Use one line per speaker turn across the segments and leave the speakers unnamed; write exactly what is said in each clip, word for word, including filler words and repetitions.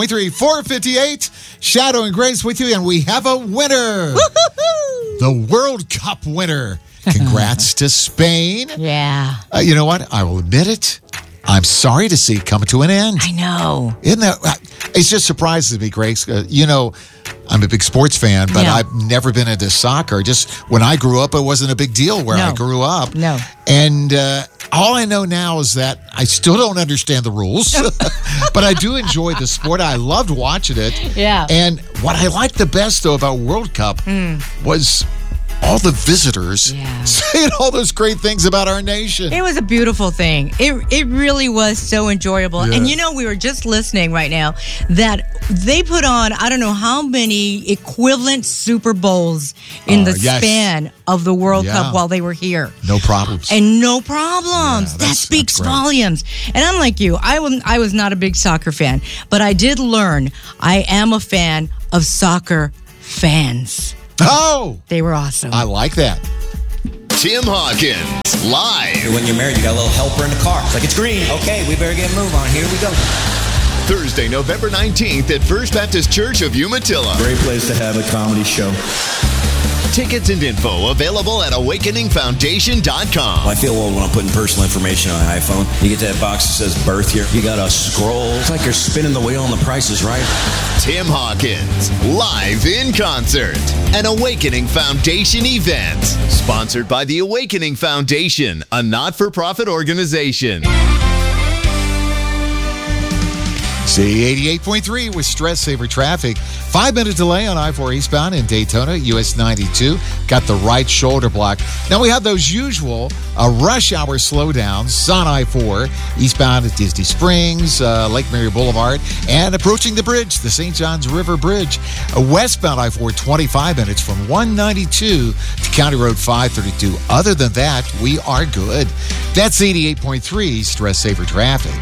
three, four fifty-eight, Shadow and Grace with you, and we have a winner.
Woo-hoo-hoo!
The World Cup winner. Congrats to Spain.
Yeah.
Uh, you know what? I will admit it. I'm sorry to see it come to an end.
I know.
Isn't that? Uh, it just surprises me, Grace. Uh, you know, I'm a big sports fan, but
Yeah.
I've never been into soccer. Just when I grew up, it wasn't a big deal where
No.
I grew up.
No.
And uh, all I know now is that I still don't understand the rules, but I do enjoy the sport. I loved watching it.
Yeah.
And what I liked the best, though, about World Cup was all the visitors
Yeah.
saying all those great things about our nation.
It was a beautiful thing. It it really was so enjoyable.
Yes.
And you know, we were just listening right now that they put on, I don't know how many equivalent Super Bowls in
Uh,
the
yes.
span of the World
Yeah.
Cup while they were here.
No problems.
And no problems.
Yeah,
that
that's-
speaks
that's great.
volumes. And I'm like you. I was, I was not a big soccer fan, but I did learn I am a fan of soccer fans.
Oh,
They were awesome.
I like that.
Tim Hawkins, live.
When you're married, you got a little helper in the car. It's like, it's green. Okay, we better get a move on. Here we go.
Thursday, November nineteenth at First Baptist Church of Umatilla.
Great place to have a comedy show.
Tickets and info available at awakening foundation dot com.
I feel old when I'm putting personal information on an iPhone. You get that box that says birth here. You got to scroll. It's like you're spinning the wheel and the price is right.
Tim Hawkins, live in concert. An Awakening Foundation event. Sponsored by the Awakening Foundation, a not-for-profit organization.
C eighty-eight point three with Stress Saver Traffic. Five-minute delay on I four eastbound in Daytona, U S ninety-two. Got the right shoulder block. Now we have those usual uh, rush hour slowdowns on I four, eastbound at Disney Springs, uh, Lake Mary Boulevard, and approaching the bridge, the Saint Johns River Bridge. Uh, westbound I four, twenty-five minutes from one ninety-two to County Road five thirty-two. Other than that, we are good. That's eighty-eight point three Stress Saver Traffic.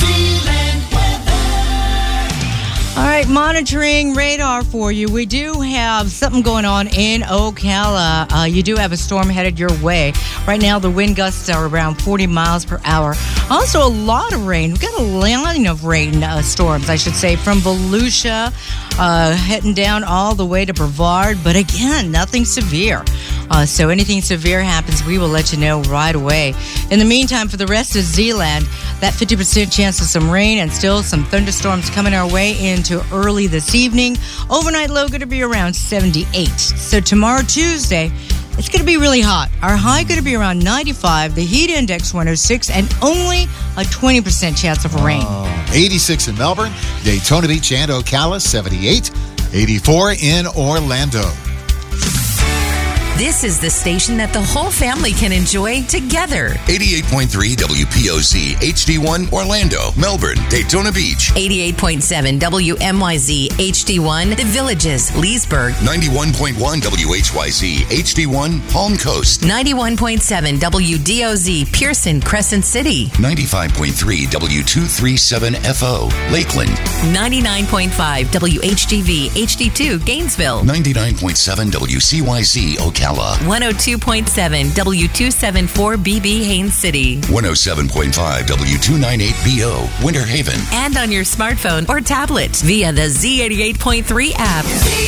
All right, monitoring radar for you. We do have something going on in Ocala. Uh, you do have a storm headed your way. Right now, the wind gusts are around forty miles per hour. Also, a lot of rain. We've got a line of rain uh, storms, I should say, from Volusia, uh, heading down all the way to Brevard. But again, nothing severe. Uh, so anything severe happens, we will let you know right away. In the meantime, for the rest of Zeeland, that fifty percent chance of some rain and still some thunderstorms coming our way into early this evening. Overnight low going to be around seventy-eight. So tomorrow, Tuesday, it's going to be really hot. Our high going to be around ninety-five, the heat index one oh six, and only a twenty percent chance of rain.
Oh, eighty-six in Melbourne, Daytona Beach and Ocala, seventy-eight, eighty-four in Orlando.
This is the station that the whole family can enjoy together.
eighty-eight point three W P O Z H D one Orlando, Melbourne, Daytona Beach.
eighty-eight point seven W M Y Z H D one, The Villages, Leesburg.
ninety-one point one W H Y Z H D one Palm Coast.
ninety-one point seven W D O Z Pearson, Crescent City.
ninety-five point three W two thirty-seven F O Lakeland.
ninety-nine point five W H G V H D two Gainesville.
ninety-nine point seven W C Y Z Ocala.
one oh two point seven W two seventy-four B B Haines City.
one oh seven point five W two ninety-eight B O Winter Haven.
And on your smartphone or tablet via the Z eighty-eight point three app.